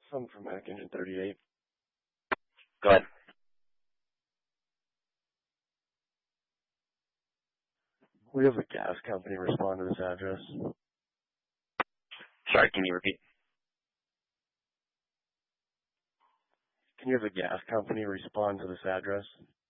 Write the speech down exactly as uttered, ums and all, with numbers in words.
Some from Mac Engine thirty-eight. Go ahead. We have a gas company respond to this address. Sorry, can you repeat? Can you have a gas company respond to this address?